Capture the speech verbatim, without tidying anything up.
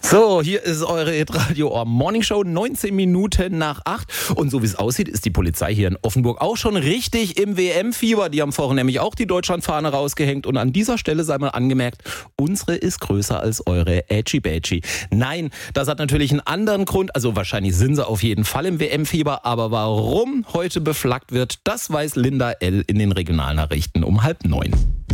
So, hier ist eure Hitradio Ohr Morning Show, neunzehn Minuten nach acht. Und so wie es aussieht, ist die Polizei hier in Offenburg auch schon richtig im W M-Fieber. Die haben vorhin nämlich auch die Deutschlandfahne rausgehängt. Und an dieser Stelle sei mal angemerkt, unsere ist größer als eure Edgy Badgy. Nein, das hat natürlich einen anderen Grund. Also wahrscheinlich sind sie auf jeden Fall im W M-Fieber. Aber warum heute beflaggt wird, das weiß Linda L. in den Regionalnachrichten um halb neun.